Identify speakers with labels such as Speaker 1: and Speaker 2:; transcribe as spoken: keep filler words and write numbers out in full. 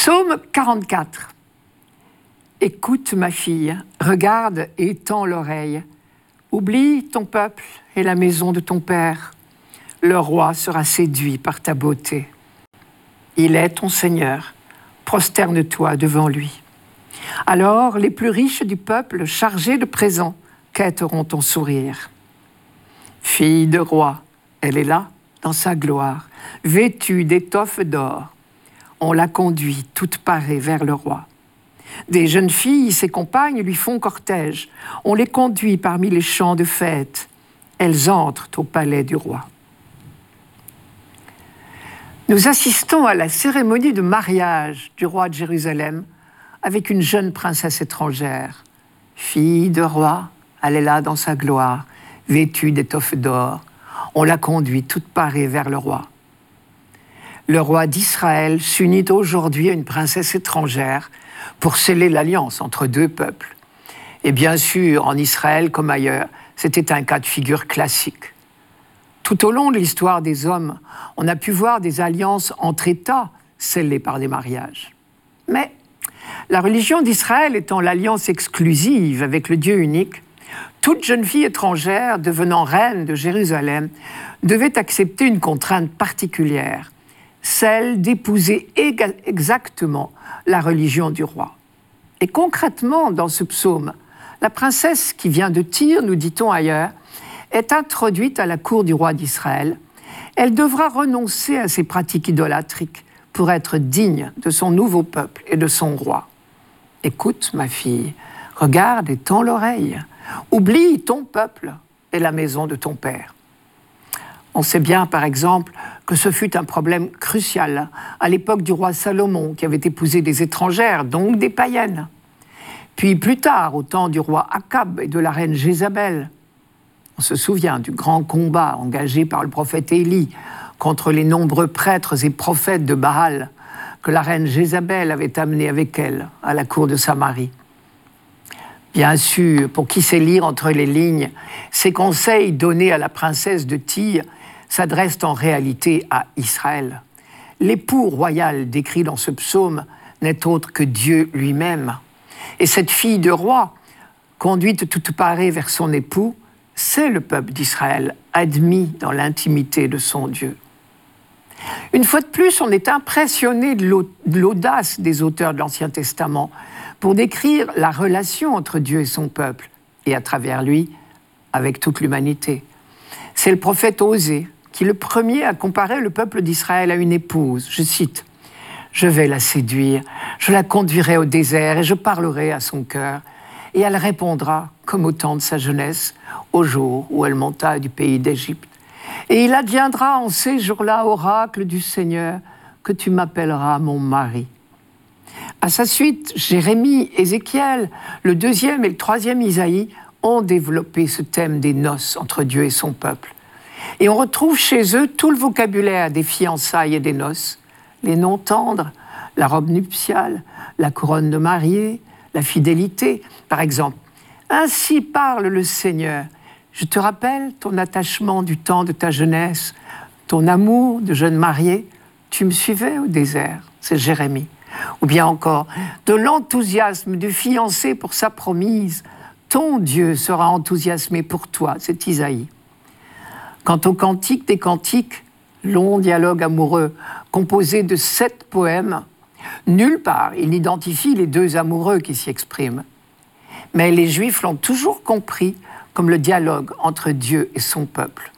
Speaker 1: Psaume quarante-quatre. Écoute, ma fille, regarde et tends l'oreille. Oublie ton peuple et la maison de ton père. Le roi sera séduit par ta beauté. Il est ton Seigneur, prosterne-toi devant lui. Alors les plus riches du peuple, chargés de présents, quêteront ton sourire. Fille de roi, elle est là, dans sa gloire, vêtue d'étoffes d'or. On la conduit toute parée vers le roi. Des jeunes filles, ses compagnes, lui font cortège. On les conduit parmi les champs de fête. Elles entrent au palais du roi. Nous assistons à la cérémonie de mariage du roi de Jérusalem avec une jeune princesse étrangère. Fille de roi, elle est là dans sa gloire, vêtue d'étoffes d'or. On la conduit toute parée vers le roi. Le roi d'Israël s'unit aujourd'hui à une princesse étrangère pour sceller l'alliance entre deux peuples. Et bien sûr, en Israël comme ailleurs, c'était un cas de figure classique. Tout au long de l'histoire des hommes, on a pu voir des alliances entre États scellées par des mariages. Mais la religion d'Israël étant l'alliance exclusive avec le Dieu unique, toute jeune fille étrangère devenant reine de Jérusalem devait accepter une contrainte particulière, celle d'épouser exactement la religion du roi. Et concrètement, dans ce psaume, la princesse qui vient de Tyr, nous dit-on ailleurs, est introduite à la cour du roi d'Israël. Elle devra renoncer à ses pratiques idolâtriques pour être digne de son nouveau peuple et de son roi. Écoute, ma fille, regarde et tends l'oreille. Oublie ton peuple et la maison de ton père. On sait bien, par exemple, que ce fut un problème crucial à l'époque du roi Salomon, qui avait épousé des étrangères, donc des païennes. Puis plus tard, au temps du roi Akab et de la reine Jézabel. On se souvient du grand combat engagé par le prophète Élie contre les nombreux prêtres et prophètes de Baal que la reine Jézabel avait amenés avec elle à la cour de Samarie. Bien sûr, pour qui sait lire entre les lignes, ces conseils donnés à la princesse de Tyr s'adressent en réalité à Israël. L'époux royal décrit dans ce psaume n'est autre que Dieu lui-même. Et cette fille de roi, conduite toute parée vers son époux, c'est le peuple d'Israël, admis dans l'intimité de son Dieu. Une fois de plus, on est impressionné de l'audace des auteurs de l'Ancien Testament pour décrire la relation entre Dieu et son peuple, et à travers lui, avec toute l'humanité. C'est le prophète Osée qui, le premier, a comparé le peuple d'Israël à une épouse. Je cite, « Je vais la séduire, je la conduirai au désert et je parlerai à son cœur, et elle répondra, comme au temps de sa jeunesse, au jour où elle monta du pays d'Égypte. Et il adviendra en ces jours-là, oracle du Seigneur, que tu m'appelleras mon mari. » À sa suite, Jérémie, Ézéchiel, le deuxième et le troisième Isaïe ont développé ce thème des noces entre Dieu et son peuple. Et on retrouve chez eux tout le vocabulaire des fiançailles et des noces, les noms tendres, la robe nuptiale, la couronne de mariée, la fidélité, par exemple. Ainsi parle le Seigneur. Je te rappelle ton attachement du temps de ta jeunesse, ton amour de jeune mariée. Tu me suivais au désert, c'est Jérémie. Ou bien encore, de l'enthousiasme du fiancé pour sa promise. Ton Dieu sera enthousiasmé pour toi, c'est Isaïe. Quant au Cantique des Cantiques, long dialogue amoureux composé de sept poèmes, nulle part il n'identifie les deux amoureux qui s'y expriment. Mais les Juifs l'ont toujours compris comme le dialogue entre Dieu et son peuple.